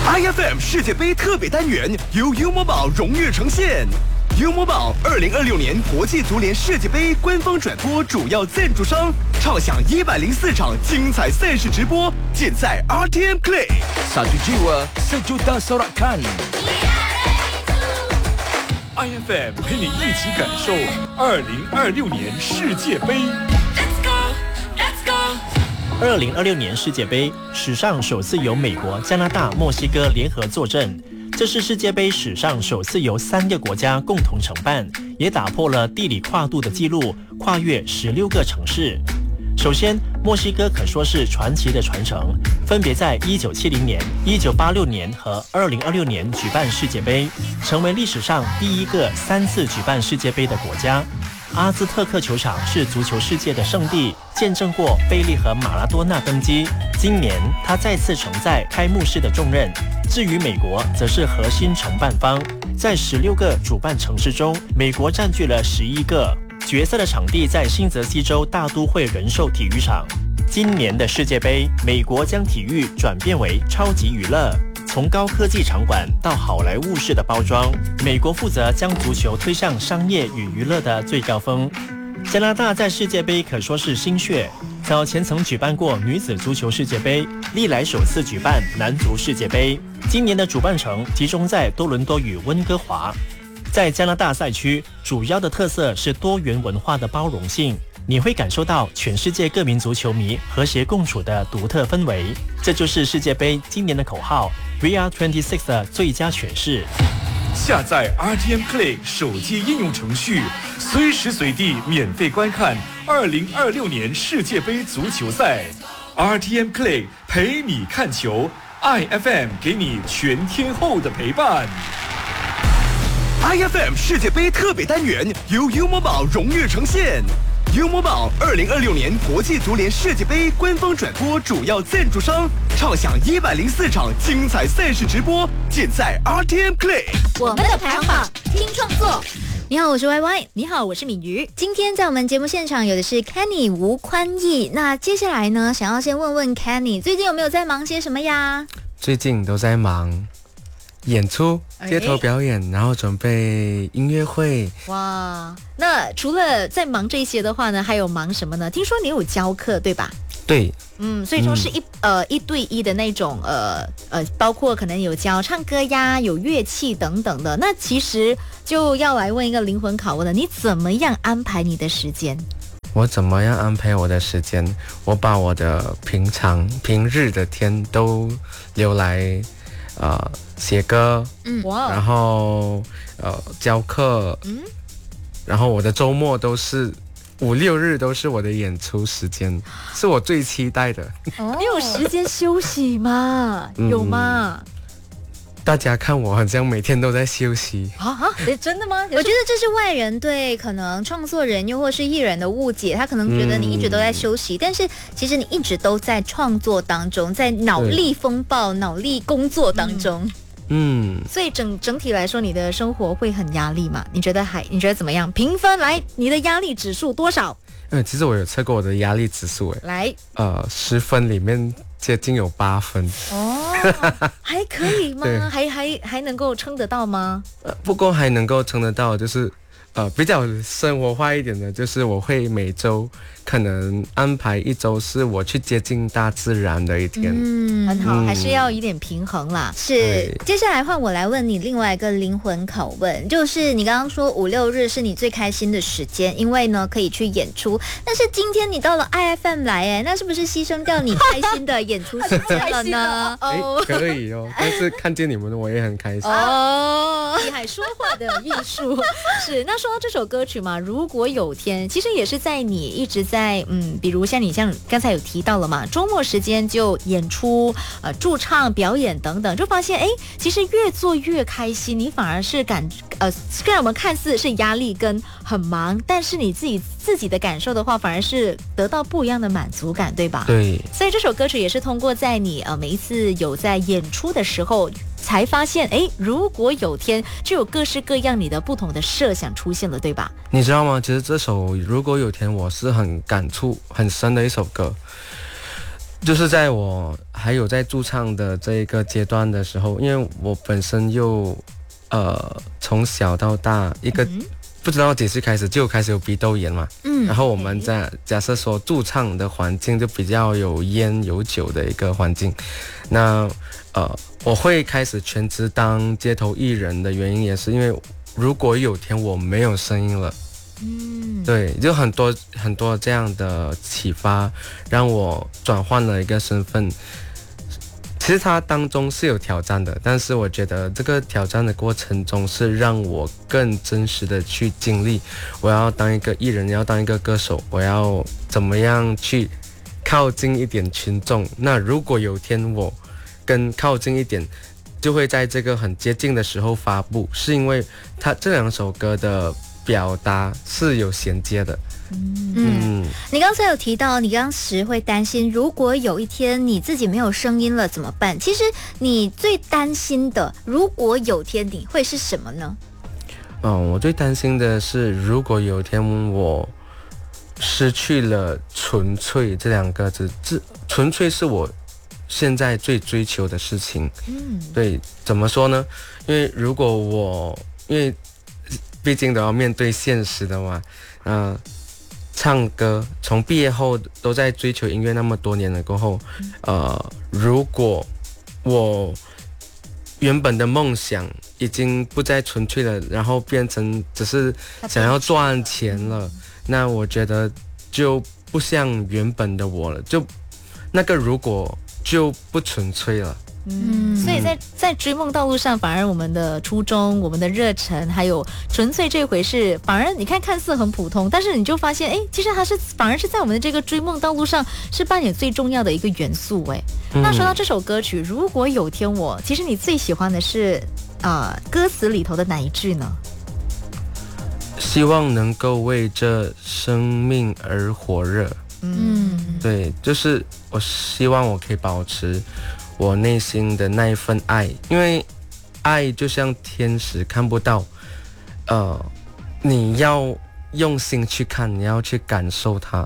IFM 世界杯特别单元由 U Mobile 荣誉呈现。U Mobile 2026年国际足联世界杯官方转播主要赞助商，畅享104场精彩赛事直播，尽在 RTM Play。 Satu jiwa, sejuta sorakan。 IFM 陪你一起感受2026年世界杯。 2026年世界杯史上首次由美国、加拿大、墨西哥联合坐镇，这是世界杯史上首次由3个国家共同承办，也打破了地理跨度的纪录，跨越16个城市。首先，墨西哥可说是传奇的传承，分别在1970年、1986年和2026年举办世界杯，成为历史上第一个3次举办世界杯的国家。阿兹特克球场是足球世界的圣地，见证过贝利和马拉多纳登基。今年他再次承载开幕式的重任。至于美国，则是核心承办方，在16个主办城市中，美国占据了11个。决赛的场地在新泽西州大都会人寿体育场。今年的世界杯，美国将体育转变为超级娱乐。从高科技场馆到好莱坞式的包装，美国负责将足球推向商业与娱乐的最高峰。加拿大在世界杯可说是新血，早前曾举办过女子足球世界杯，历来首次举办男足世界杯。今年的主办城集中在多伦多与温哥华。在加拿大赛区，主要的特色是多元文化的包容性，你会感受到全世界各民族球迷和谐共处的独特氛围。这就是世界杯今年的口号 VR26 的最佳诠释。 下载 RTM Play 手机应用程序，随时随地免费观看2026年世界杯足球赛。RTM Play 陪你看球， IFM 给你全天候的陪伴。 IFM 世界杯特别单元由 U Mobile 荣誉呈现。U Mobile 2026年国际足联世界杯官方转播主要赞助商，畅享104场精彩赛事直播，尽在 RTM Play。 我们的排行榜听创作。你好，我是 YY。 你好，我是敏瑜。 今天在我们节目现场有的是 Kenny 吴宽义。那接下来呢，想要先问问 Kenny， 最近有没有在忙些什么呀？ 最近都在忙演出、街头表演，然后准备音乐会。 哇，那除了在忙这些的话呢，还有忙什么呢？听说你有教课，对吧？ 对， 所以说是一对一的那种包括可能有教唱歌呀，有乐器等等的。那其实就要来问一个灵魂拷问了，你怎么样安排你的时间？ 我怎么样安排我的时间？我把我的平日的天都留来写歌，然后教课，然后我的周末都是5、6日都是我的演出时间，是我最期待的。 你有时间休息吗？有吗？ 大家看我好像每天都在休息真的吗？ 我觉得这是外人对可能创作人又或是艺人的误解，他可能觉得你一直都在休息，但是其实你一直都在创作当中，在脑力风暴、脑力工作当中。 所以整体来说，你的生活会很压力吗？你觉得怎么样？评分来，你的压力指数多少？ 其实我有测过我的压力指数， 来 ，10分里面接近有8分。 还可以吗？还能够撑得到吗？ 不过还能够撑得到，就是比较生活化一点的，就是我会每周可能安排一周是我去接近大自然的一天。 很好，还是要一点平衡啦。 是，接下来换我来问你另外一个灵魂拷问，就是你刚刚说5、6日是你最开心的时间，因为呢可以去演出，但是今天你到了 IFM 来，那是不是牺牲掉你开心的演出时间了呢？ 可以哦，但是看见你们我也很开心。 你还说话的艺术是。那说到这首歌曲嘛，如果有天，其实也是在你一直在比如像刚才有提到了嘛，周末时间就演出、驻唱、表演等等，就发现其实越做越开心，你反而是虽然我们看似是压力跟很忙，但是你自己的感受的话，反而是得到不一样的满足感，对吧？ 对。 所以这首歌曲也是通过在你每一次有在演出的时候，才发现如果有天，就有各式各样你的不同的设想出现了，对吧？ 你知道吗？其实这首如果有天我是很感触很深的一首歌。 就是在我还有在驻唱的这一个阶段的时候，因为我本身又从小到大不知道几岁开始就开始有鼻窦炎嘛，然后我们假设说驻唱的环境就比较有烟有酒的一个环境，那我会开始全职当街头艺人的原因也是因为如果有天我没有声音了，对，就很多这样的启发，让我转换了一个身份。其实它当中是有挑战的，但是我觉得这个挑战的过程中是让我更真实的去经历，我要当一个艺人，要当一个歌手，我要怎么样去靠近一点群众。那如果有天我更靠近一点，就会在这个很接近的时候发布，是因为它这两首歌的表达是有衔接的。 你刚才有提到你当时会担心如果有一天你自己没有声音了怎么办，其实你最担心的如果有天你会是什么呢？ 我最担心的是如果有一天我失去了纯粹这两个字，纯粹是我现在最追求的事情。对，怎么说呢？因为如果因为毕竟都要面对现实的嘛，唱歌从毕业后都在追求音乐那么多年了过后，如果我原本的梦想已经不再纯粹了，然后变成只是想要赚钱了，那我觉得就不像原本的我了，就那个如果就不纯粹了。 所以在追梦道路上，反而我们的初衷、我们的热忱，还有纯粹这回事，反而你看似很普通，但是你就发现，其实它反而是在我们的这个追梦道路上是扮演最重要的一个元素。那说到这首歌曲，如果有天其实你最喜欢的是歌词里头的哪一句呢？ 希望能够为这生命而火热。对，就是我希望我可以保持我内心的那一份爱，因为爱就像天使看不到，你要用心去看，你要去感受它。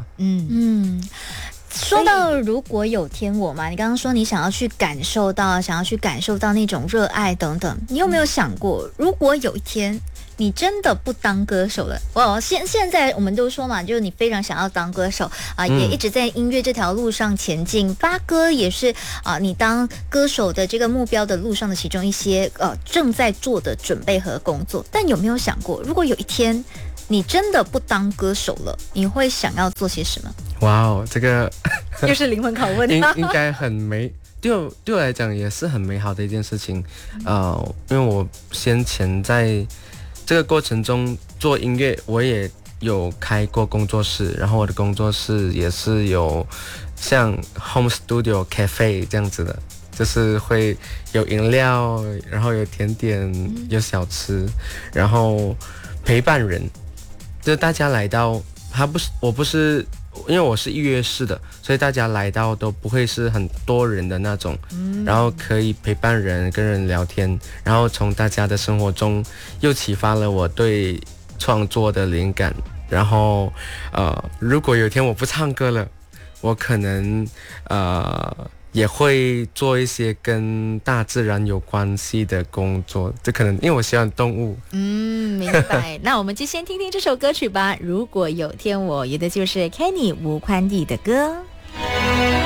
说到如果有天我嘛，你刚刚说你想要去感受到那种热爱等等，你有没有想过，如果有一天你真的不当歌手了？现在我们都说嘛，就是你非常想要当歌手也一直在音乐这条路上前进，发歌也是你当歌手的这个目标的路上的其中一些正在做的准备和工作。但有没有想过，如果有一天你真的不当歌手了，你会想要做些什么？ 哇哦，这个又是灵魂拷问。 应该很对我来讲也是很美好的一件事情。因为我先前在这个过程中做音乐，我也有开过工作室，然后我的工作室也是有像 home studio cafe 这样子的，就是会有饮料，然后有甜点，有小吃，然后陪伴人，就大家来到，我不是，因为我是预约式的，所以大家来到都不会是很多人的那种，然后可以陪伴人，跟人聊天，然后从大家的生活中又启发了我对创作的灵感。然后如果有一天我不唱歌了，我可能也会做一些跟大自然有关系的工作，这可能因为我喜欢动物。 明白。那我们就先听听这首歌曲吧。如果有天我，也的就是 Kenny 吴宽棣的歌。